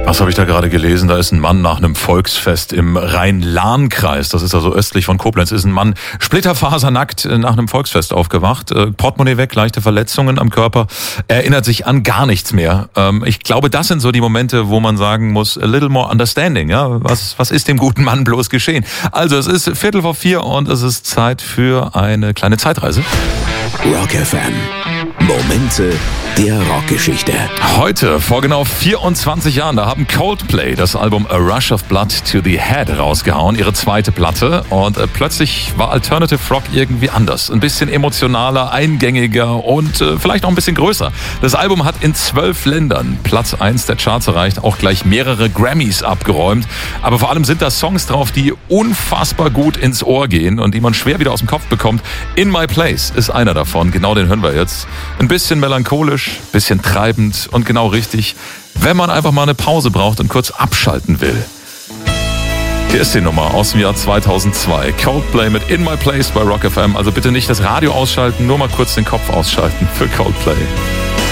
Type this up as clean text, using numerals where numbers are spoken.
Was habe ich da gerade gelesen? Da ist ein Mann nach einem Volksfest im Rhein-Lahn-Kreis, das ist also östlich von Koblenz, ist ein Mann splitterfasernackt nach einem Volksfest aufgewacht. Portemonnaie weg, leichte Verletzungen am Körper, erinnert sich an gar nichts mehr. Ich glaube, das sind so die Momente, wo man sagen muss, a little more understanding. Ja, was ist dem guten Mann bloß geschehen? Also es ist 3:15 und es ist Zeit für eine kleine Zeitreise. Rock FM. Momente der Rockgeschichte. Heute, vor genau 24 Jahren, da haben Coldplay das Album A Rush of Blood to the Head rausgehauen, ihre zweite Platte. Und plötzlich war Alternative Rock irgendwie anders. Ein bisschen emotionaler, eingängiger und vielleicht auch ein bisschen größer. Das Album hat in 12 Ländern Platz 1 der Charts erreicht, auch gleich mehrere Grammys abgeräumt. Aber vor allem sind da Songs drauf, die unfassbar gut ins Ohr gehen und die man schwer wieder aus dem Kopf bekommt. In My Place ist einer davon, genau den hören wir jetzt. Ein bisschen melancholisch, bisschen treibend und genau richtig, wenn man einfach mal eine Pause braucht und kurz abschalten will. Hier ist die Nummer aus dem Jahr 2002. Coldplay mit In My Place bei Rock FM. Also bitte nicht das Radio ausschalten, nur mal kurz den Kopf ausschalten für Coldplay.